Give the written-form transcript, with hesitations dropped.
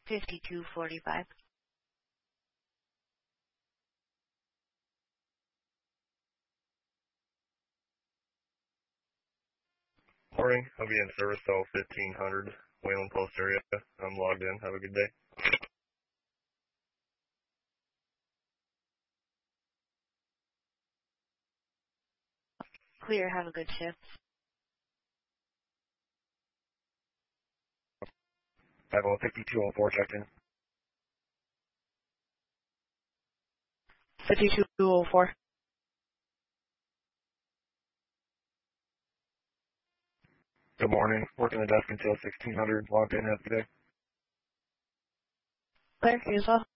5245. Morning. I'll be in service till 1500 Wayland Post area. I'm logged in. Have a good day. Clear. Have a good shift. 5204 checked in. 5204. Good morning. Working the desk until 1600. Logged in. Have a good day. Clear. Yourself.